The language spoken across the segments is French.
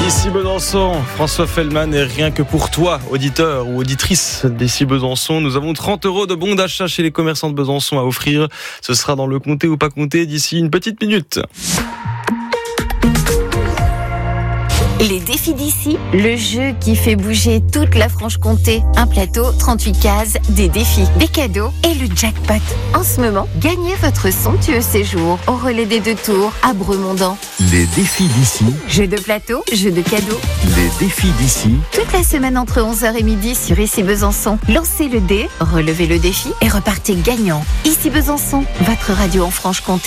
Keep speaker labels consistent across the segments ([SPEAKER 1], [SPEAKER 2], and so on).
[SPEAKER 1] Ici Besançon, François Feldman, et rien que pour toi, auditeur ou auditrice d'ici Besançon, nous avons 30 € de bons d'achat chez les commerçants de Besançon à offrir. Ce sera dans le compter ou pas compter d'ici une petite minute.
[SPEAKER 2] Les défis d'ici, le jeu qui fait bouger toute la Franche-Comté. Un plateau, 38 cases, des défis, des cadeaux et le jackpot. En ce moment, gagnez votre somptueux séjour au relais des 2 tours à Bremondant.
[SPEAKER 3] Les défis d'ici.
[SPEAKER 2] Jeu de plateau, jeu de cadeaux.
[SPEAKER 3] Les défis d'ici.
[SPEAKER 2] Toute la semaine entre 11h et midi sur Ici Besançon. Lancez le dé, relevez le défi et repartez gagnant. Ici Besançon, votre radio en Franche-Comté.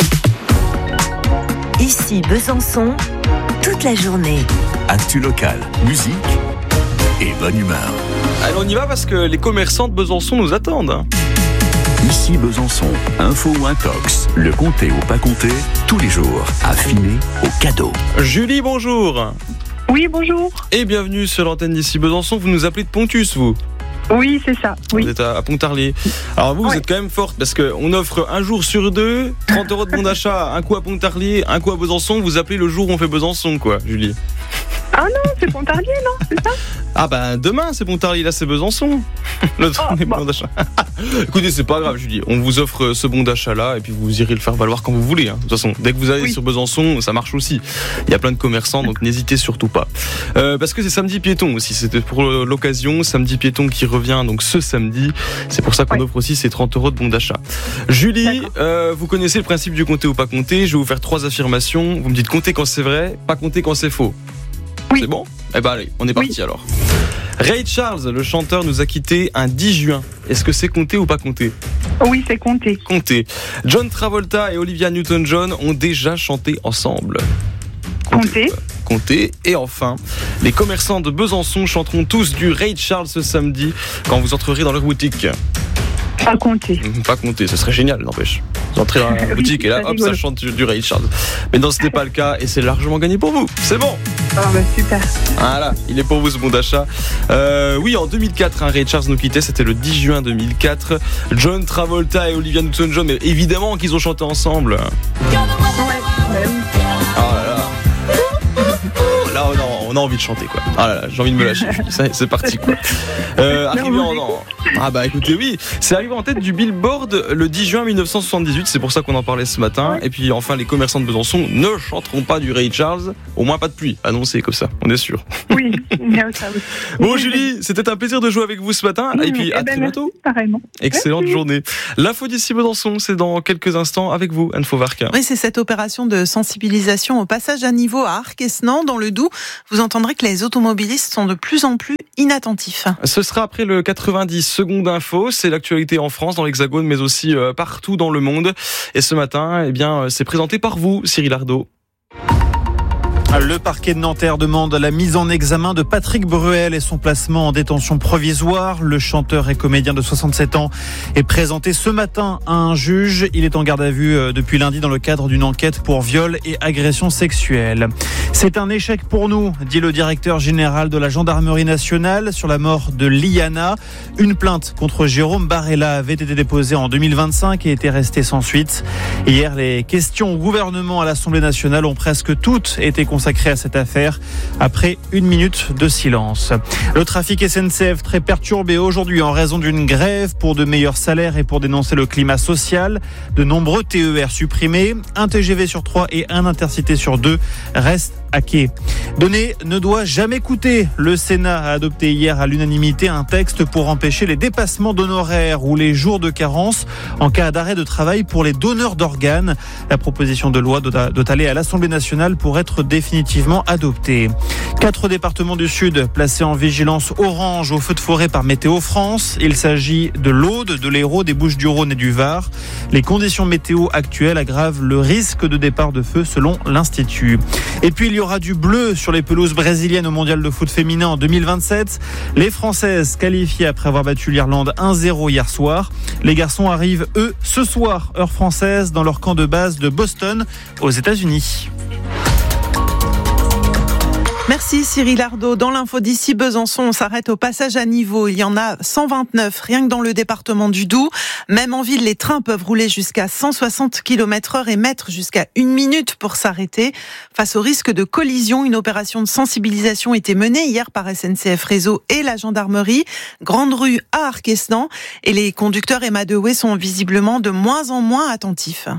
[SPEAKER 2] Ici Besançon, toute la journée.
[SPEAKER 3] Actu locale, musique et bonne humeur.
[SPEAKER 1] Allez, on y va parce que les commerçants de Besançon nous attendent.
[SPEAKER 3] Ici Besançon, info ou intox, le compter ou pas compter, tous les jours, affiné au cadeau.
[SPEAKER 1] Julie, bonjour.
[SPEAKER 4] Oui, bonjour.
[SPEAKER 1] Et bienvenue sur l'antenne d'Ici Besançon. Vous nous appelez de Pontus, vous?
[SPEAKER 4] Oui, c'est ça. Oui.
[SPEAKER 1] Vous êtes à Pontarlier. Alors vous êtes quand même forte parce qu'on offre un jour sur 2, 30 € de bon d'achat, un coup à Pontarlier, un coup à Besançon. Vous appelez le jour où on fait Besançon, quoi, Julie.
[SPEAKER 4] Ah non, c'est Pontarlier, non? C'est ça?
[SPEAKER 1] Ah bah demain c'est Pontarlier, là c'est Besançon. Le bon d'achat. Écoutez, c'est pas grave, Julie. On vous offre ce bon d'achat là et puis vous irez le faire valoir quand vous voulez. Hein. De toute façon, dès que vous allez sur Besançon, ça marche aussi. Il y a plein de commerçants, donc n'hésitez surtout pas. Parce que c'est samedi piéton aussi. C'était pour l'occasion, samedi piéton qui revient donc ce samedi. C'est pour ça qu'on offre aussi ces 30 € de bon d'achat. Julie, vous connaissez le principe du compter ou pas compter. Je vais vous faire 3 affirmations. Vous me dites compter quand c'est vrai, pas compter quand c'est faux.
[SPEAKER 4] Oui.
[SPEAKER 1] C'est bon? Eh ben allez, on est parti alors. Ray Charles, le chanteur, nous a quittés un 10 juin. Est-ce que c'est compté ou pas compté?
[SPEAKER 4] Oui, c'est compté.
[SPEAKER 1] Compté. John Travolta et Olivia Newton-John ont déjà chanté ensemble.
[SPEAKER 4] Compté.
[SPEAKER 1] Compté. Et enfin, les commerçants de Besançon chanteront tous du Ray Charles ce samedi quand vous entrerez dans leur boutique.
[SPEAKER 4] Pas compté.
[SPEAKER 1] Pas compté, ce serait génial, n'empêche. Vous entrez dans la boutique et là, hop, ça chante du Ray Charles. Mais non, ce n'est pas le cas et c'est largement gagné pour vous. C'est bon.
[SPEAKER 4] Ah bah super.
[SPEAKER 1] Voilà, il est pour vous ce bon d'achat. Oui, en 2004, Ray Charles nous quittait, c'était le 10 juin 2004. John Travolta et Olivia Newton-John, mais évidemment qu'ils ont chanté ensemble. On a envie de chanter, quoi. Ah là là, j'ai envie de me lâcher. C'est parti, quoi. Ah bah écoutez, oui, c'est arrivé en tête du Billboard le 10 juin 1978. C'est pour ça qu'on en parlait ce matin. Et puis enfin, les commerçants de Besançon ne chanteront pas du Ray Charles. Au moins pas de pluie. Annoncé comme ça, on est sûr.
[SPEAKER 4] Oui, ça oui.
[SPEAKER 1] Bon, Julie, c'était un plaisir de jouer avec vous ce matin. Et puis à très bientôt.
[SPEAKER 4] Pareillement.
[SPEAKER 1] Excellente journée. L'info d'ici Besançon, c'est dans quelques instants avec vous, Anne Fauvarca.
[SPEAKER 5] Oui, c'est cette opération de sensibilisation au passage à niveau à Arc-Esnan, dans le Doubs. Vous entendrez que les automobilistes sont de plus en plus inattentifs.
[SPEAKER 1] Ce sera après le 90 secondes info. C'est l'actualité en France, dans l'Hexagone, mais aussi partout dans le monde. Et ce matin, eh bien, c'est présenté par vous, Cyril Ardo.
[SPEAKER 6] Le parquet de Nanterre demande la mise en examen de Patrick Bruel et son placement en détention provisoire. Le chanteur et comédien de 67 ans est présenté ce matin à un juge. Il est en garde à vue depuis lundi dans le cadre d'une enquête pour viol et agression sexuelle. C'est un échec pour nous, dit le directeur général de la gendarmerie nationale sur la mort de Liana. Une plainte contre Jérôme Barella avait été déposée en 2025 et était restée sans suite. Hier, les questions au gouvernement à l'Assemblée nationale ont presque toutes été consacré à cette affaire après 1 minute de silence. Le trafic SNCF très perturbé aujourd'hui en raison d'une grève pour de meilleurs salaires et pour dénoncer le climat social. De nombreux TER supprimés, un TGV sur 3 et un Intercité sur 2 restent à quai. Donner ne doit jamais coûter. Le Sénat a adopté hier à l'unanimité un texte pour empêcher les dépassements d'honoraires ou les jours de carence en cas d'arrêt de travail pour les donneurs d'organes. La proposition de loi doit aller à l'Assemblée nationale pour être définitivement adoptée. 4 départements du Sud placés en vigilance orange au feu de forêt par Météo France. Il s'agit de l'Aude, de l'Hérault, des Bouches-du-Rhône et du Var. Les conditions météo actuelles aggravent le risque de départ de feu selon l'Institut. Et puis il y aura du bleu sur les pelouses brésiliennes au mondial de foot féminin en 2027. Les Françaises qualifiées après avoir battu l'Irlande 1-0 hier soir. Les garçons arrivent, eux, ce soir, heure française, dans leur camp de base de Boston, aux États-Unis.
[SPEAKER 5] Merci Cyril Ardo. Dans l'info d'ici Besançon, on s'arrête au passage à niveau. Il y en a 129 rien que dans le département du Doubs. Même en ville, les trains peuvent rouler jusqu'à 160 km/h et mettre jusqu'à 1 minute pour s'arrêter. Face au risque de collision, une opération de sensibilisation était menée hier par SNCF Réseau et la gendarmerie. Grande rue à Arquesnan. Et les conducteurs émadoués sont visiblement de moins en moins attentifs.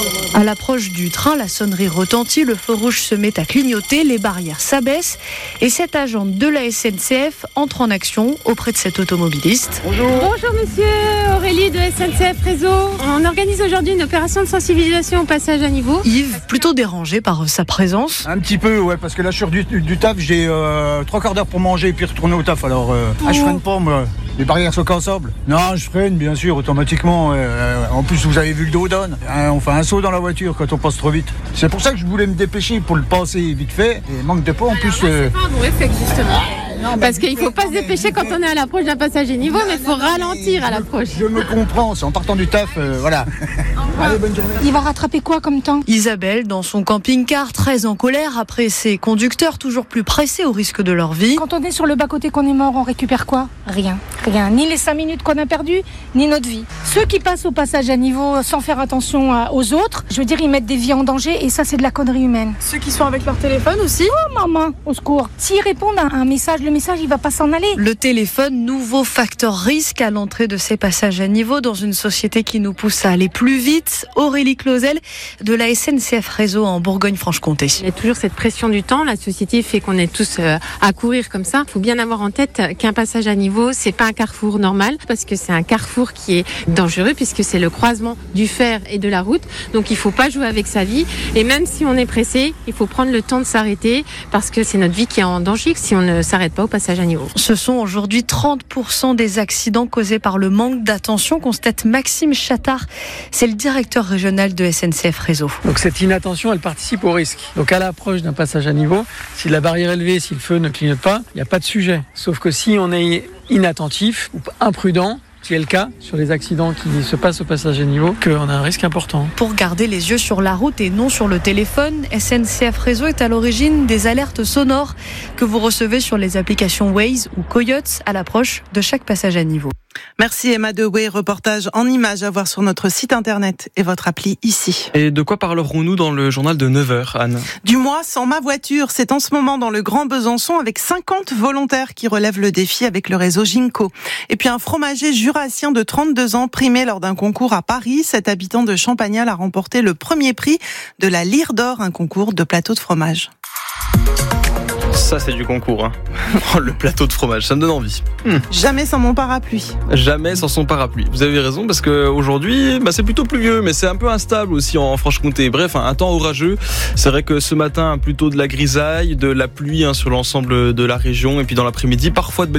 [SPEAKER 7] À l'approche du train, la sonnerie retentit, le feu rouge se met à clignoter, les barrières s'abaissent et cet agent de la SNCF entre en action auprès de cet automobiliste.
[SPEAKER 8] Bonjour monsieur, Aurélie de SNCF Réseau. On organise aujourd'hui une opération de sensibilisation au passage à niveau.
[SPEAKER 7] Yves, plutôt dérangé par sa présence.
[SPEAKER 9] Un petit peu, ouais, parce que là je suis du taf, j'ai 3 quarts d'heure pour manger et puis retourner au taf. Alors, je freine pas, moi. Les barrières sont cassables. Non, je freine, bien sûr, automatiquement. En plus, vous avez vu le dos donne. On fait un saut dans la voiture quand on passe trop vite. C'est pour ça que je voulais me dépêcher pour le passer vite fait. Et manque de pas, en plus...
[SPEAKER 8] C'est pas un bon réflexe, justement. Parce qu'il ne faut pas se dépêcher quand on est à l'approche d'un passage à niveau, mais il faut ralentir à l'approche.
[SPEAKER 9] Je me comprends, c'est en partant du taf, voilà. Allez, bonne journée.
[SPEAKER 10] Il va rattraper quoi comme temps ?
[SPEAKER 7] Isabelle, dans son camping-car, très en colère après ses conducteurs toujours plus pressés au risque de leur vie.
[SPEAKER 10] Quand on est sur le bas-côté qu'on est mort, on récupère quoi ? Rien. Ni les 5 minutes qu'on a perdues, ni notre vie. Ceux qui passent au passage à niveau sans faire attention aux autres, je veux dire, ils mettent des vies en danger et ça, c'est de la connerie humaine.
[SPEAKER 7] Ceux qui sont avec leur téléphone aussi ?
[SPEAKER 10] Oh maman, au secours. S'ils répondent à un message, le message, il va pas s'en aller.
[SPEAKER 7] Le téléphone, nouveau facteur risque à l'entrée de ces passages à niveau dans une société qui nous pousse à aller plus vite. Aurélie Clausel de la SNCF Réseau en Bourgogne-Franche-Comté.
[SPEAKER 8] Il y a toujours cette pression du temps. La société fait qu'on est tous à courir comme ça. Il faut bien avoir en tête qu'un passage à niveau, c'est pas un carrefour normal parce que c'est un carrefour qui est dangereux puisque c'est le croisement du fer et de la route. Donc il faut pas jouer avec sa vie. Et même si on est pressé, il faut prendre le temps de s'arrêter parce que c'est notre vie qui est en danger si on ne s'arrête pas au passage à niveau.
[SPEAKER 7] Ce sont aujourd'hui 30% des accidents causés par le manque d'attention, constate Maxime Chattard. C'est le directeur régional de SNCF Réseau.
[SPEAKER 11] Donc cette inattention, elle participe au risque. Donc à l'approche d'un passage à niveau, si la barrière est élevée, si le feu ne clignote pas, il n'y a pas de sujet. Sauf que si on est inattentif ou imprudent, qui est le cas sur les accidents qui se passent au passage à niveau, qu'on a un risque important.
[SPEAKER 7] Pour garder les yeux sur la route et non sur le téléphone, SNCF Réseau est à l'origine des alertes sonores que vous recevez sur les applications Waze ou Coyote à l'approche de chaque passage à niveau.
[SPEAKER 5] Merci Emma Dewey, reportage en images à voir sur notre site internet et votre appli ici.
[SPEAKER 1] Et de quoi parlerons-nous dans le journal de 9h, Anne ?
[SPEAKER 5] Du mois sans ma voiture, c'est en ce moment dans le Grand Besançon avec 50 volontaires qui relèvent le défi avec le réseau Ginko. Et puis un fromager jurassien de 32 ans primé lors d'un concours à Paris. Cet habitant de Champagnat a remporté le premier prix de la Lyre d'Or, un concours de plateau de fromage.
[SPEAKER 1] Ça, c'est du concours. Hein. Le plateau de fromage, ça me donne envie.
[SPEAKER 5] Jamais sans mon parapluie.
[SPEAKER 1] Jamais sans son parapluie. Vous avez raison, parce qu'aujourd'hui, c'est plutôt pluvieux, mais c'est un peu instable aussi en Franche-Comté. Bref, un temps orageux. C'est vrai que ce matin, plutôt de la grisaille, de la pluie sur l'ensemble de la région. Et puis dans l'après-midi, parfois de belles